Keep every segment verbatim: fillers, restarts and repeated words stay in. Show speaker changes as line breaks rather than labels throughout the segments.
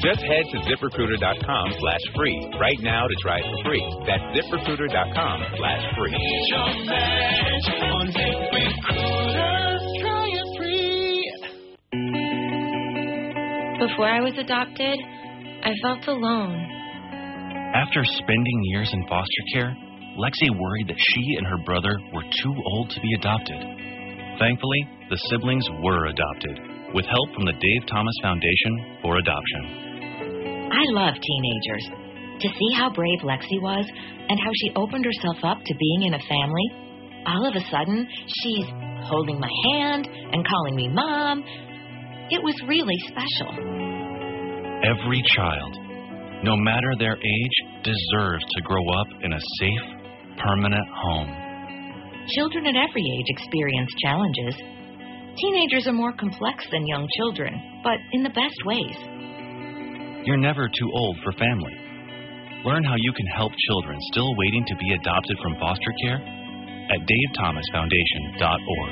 Just head to ZipRecruiter.com slash free right now to try it for free. That's ZipRecruiter.com slash free.
Try it free.
Before I was adopted, I felt alone.
After spending years in foster care, Lexi worried that she and her brother were too old to be adopted. Thankfully, the siblings were adopted, with help from the Dave Thomas Foundation for Adoption.
I love teenagers. To see how brave Lexi was and how she opened herself up to being in a family, all of a sudden, she's holding my hand and calling me Mom. It was really special.
Every child, no matter their age, deserves to grow up in a safe, permanent home.
Children at every age experience challenges. Teenagers are more complex than young children, but in the best ways.
You're never too old for family. Learn how you can help children still waiting to be adopted from foster care at dave thomas foundation dot org.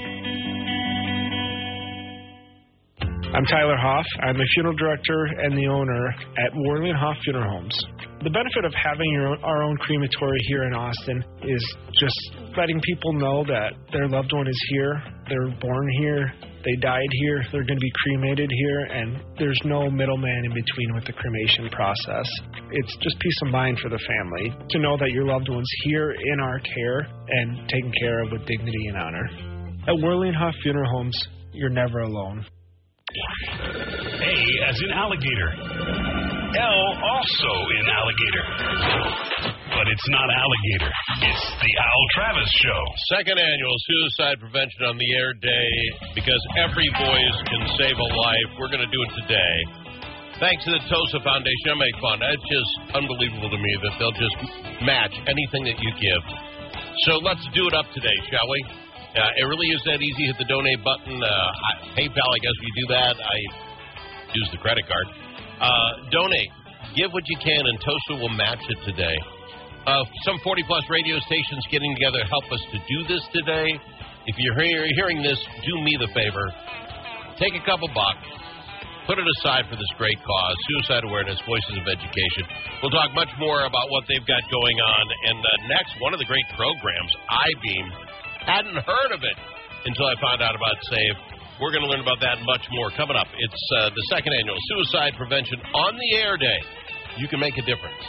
I'm Tyler Hoff. I'm the funeral director and the owner at Worley and Hoff Funeral Homes. The benefit of having your own, our own crematory here in Austin is just letting people know that their loved one is here, they're born here, they died here, they're going to be cremated here, and there's no middleman in between with the cremation process. It's just peace of mind for the family to know that your loved one's here in our care and taken care of with dignity and honor. At Worley and Hoff Funeral Homes, you're never alone.
A as in alligator. L also in alligator. But it's not alligator. It's the Al Travis Show.
Second annual Suicide Prevention on the Air Day. Because every voice can save a life. We're going to do it today. Thanks to the TOSA Foundation. I make fun. It's just unbelievable to me that they'll just match anything that you give. So let's do it up today, shall we? Uh, it really is that easy. Hit the donate button. Uh, PayPal, I guess we do that. I use the credit card. Uh, donate. Give what you can, and TOSA will match it today. Uh, some forty-plus radio stations getting together help us to do this today. If you're hear- hearing this, do me the favor. Take a couple bucks. Put it aside for this great cause, Suicide Awareness, Voices of Education. We'll talk much more about what they've got going on. And uh, next, one of the great programs, I-Beam. Hadn't heard of it until I found out about SAVE. We're going to learn about that and much more coming up. It's uh, the second annual Suicide Prevention on the Air Day. You can make a difference.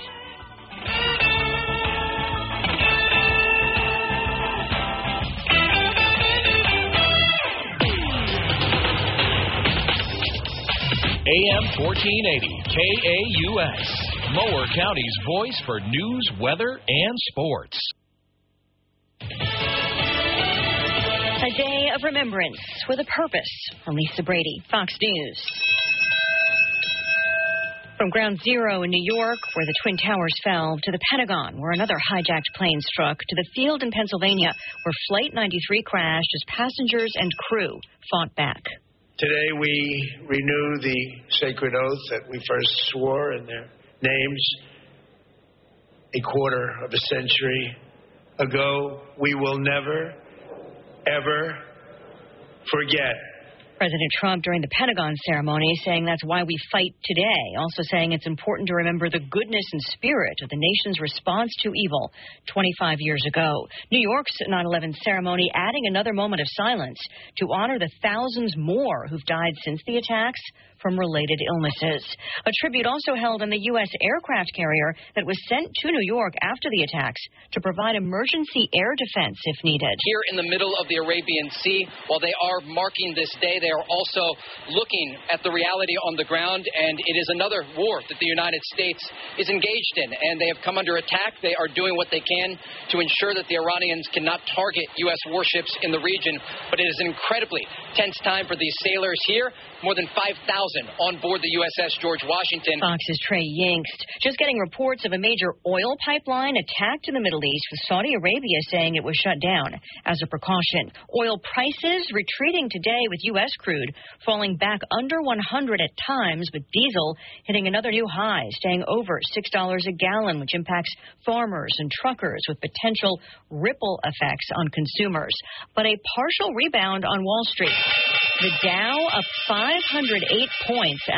A M fourteen eighty K A U S, Mower County's voice for news, weather, and sports.
A day of remembrance with a purpose. I'm Lisa Brady, Fox News. From Ground Zero in New York, where the Twin Towers fell, to the Pentagon, where another hijacked plane struck, to the field in Pennsylvania, where Flight ninety-three crashed as passengers and crew fought back.
Today we renew the sacred oath that we first swore in their names a quarter of a century ago. We will never, ever forget.
President Trump during the Pentagon ceremony saying that's why we fight today, also saying it's important to remember the goodness and spirit of the nation's response to evil twenty-five years ago. New York's nine eleven ceremony adding another moment of silence to honor the thousands more who've died since the attacks from related illnesses. A tribute also held on the U S aircraft carrier that was sent to New York after the attacks to provide emergency air defense if needed.
Here in the middle of the Arabian Sea, while they are marking this day, they are also looking at the reality on the ground, and it is another war that the United States is engaged in, and they have come under attack. They are doing what they can to ensure that the Iranians cannot target U S warships in the region, but it is an incredibly tense time for these sailors here. More than five thousand on board the U S S George Washington.
Fox's Trey Yingst just getting reports of a major oil pipeline attacked in the Middle East, with Saudi Arabia saying it was shut down as a precaution. Oil prices retreating today, with U S crude falling back under one hundred at times, with diesel hitting another new high, staying over six dollars a gallon, which impacts farmers and truckers with potential ripple effects on consumers. But a partial rebound on Wall Street. The Dow up five hundred eight points